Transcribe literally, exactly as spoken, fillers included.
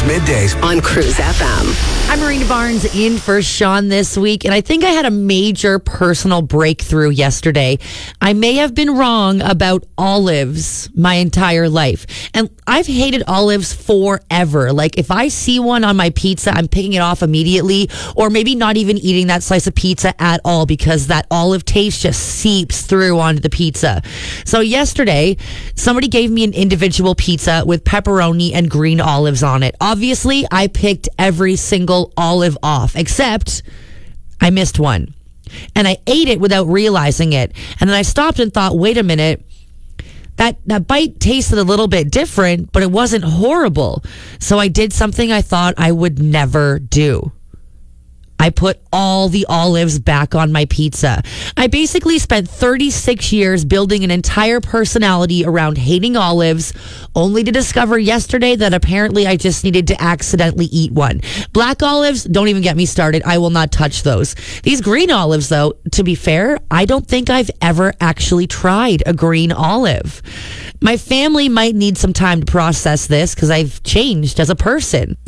middays on Cruise F M. I'm Marina Barnes in for Sean this week, and I think I had a major personal breakthrough yesterday. I may have been wrong about olives my entire life, and I've hated olives forever. Like, if I see one on my pizza, I'm picking it off immediately, or maybe not even eating that slice of pizza at all because that olive taste just seeps through onto the pizza. So yesterday, somebody gave me an individual pizza with pepperoni and green olives on it. Obviously, I picked every single olive off, except I missed one. And I ate it without realizing it. And then I stopped and thought, wait a minute, that, that bite tasted a little bit different, but it wasn't horrible. So I did something I thought I would never do. I put all the olives back on my pizza. I basically spent thirty-six years building an entire personality around hating olives, only to discover yesterday that apparently I just needed to accidentally eat one. Black olives, don't even get me started. I will not touch those. These green olives, though, to be fair, I don't think I've ever actually tried a green olive. My family might need some time to process this because I've changed as a person.